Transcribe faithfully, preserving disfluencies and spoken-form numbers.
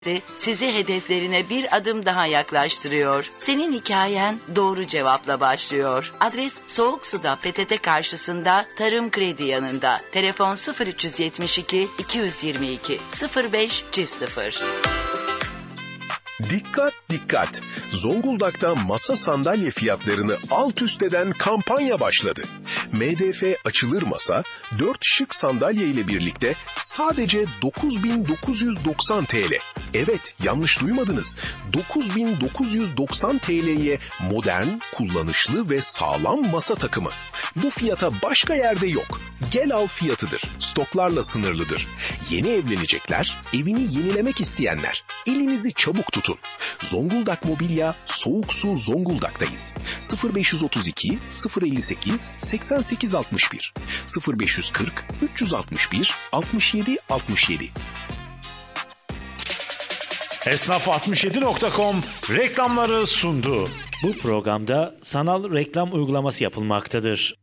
sizi hedeflerine bir adım daha yaklaştırıyor. Senin hikayen doğru cevapla başlıyor. Adres Soğuk Su'da P T T karşısında Tarım Kredi yanında. Telefon sıfır üç yetmiş iki iki yüz yirmi iki sıfır beş çift sıfır. Dikkat dikkat! Zonguldak'ta masa sandalye fiyatlarını alt üst eden kampanya başladı. M D F açılır masa dört şık sandalye ile birlikte sadece dokuz bin dokuz yüz doksan TL. Evet, yanlış duymadınız. dokuz bin dokuz yüz doksan TL'ye modern, kullanışlı ve sağlam masa takımı. Bu fiyata başka yerde yok. Gel al fiyatıdır. Stoklarla sınırlıdır. Yeni evlenecekler, evini yenilemek isteyenler. Elinizi çabuk tutun. Zonguldak Mobilya, Soğuk Su Zonguldak'tayız. sıfır beş otuz iki sıfır elli sekiz seksen sekiz altmış bir sıfır beş kırk üç altmış bir altmış yedi altmış yedi. Esnaf altmış yedi nokta com reklamları sundu. Bu programda sanal reklam uygulaması yapılmaktadır.